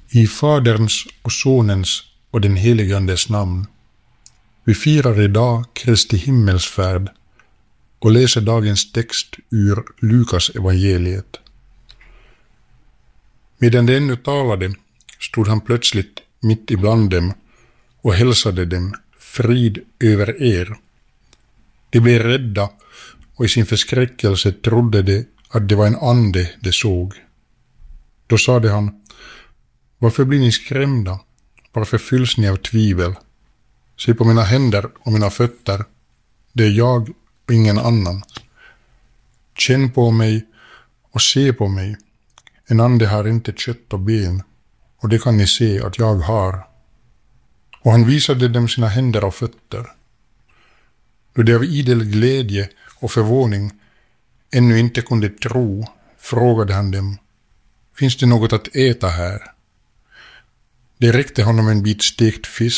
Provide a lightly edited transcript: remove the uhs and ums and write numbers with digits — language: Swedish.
I Faderns och Sonens och den helige Andes namn. Vi firar idag Kristi himmelsfärd och läser dagens text ur Lukas evangeliet. Medan de ännu talade stod han plötsligt mitt ibland dem och hälsade dem frid över er. De blev rädda och i sin förskräckelse trodde de att det var en ande de såg. Då sade han: varför blir ni skrämda? Varför fylls ni av tvivel? Se på mina händer och mina fötter. Det är jag och ingen annan. Känn på mig och se på mig. En ande har inte kött och ben, och det kan ni se att jag har. Och han visade dem sina händer och fötter. Då de av idel glädje och förvåning ännu inte kunde tro, frågade han dem: finns det något att äta här? Det räckte honom en bit stekt fisk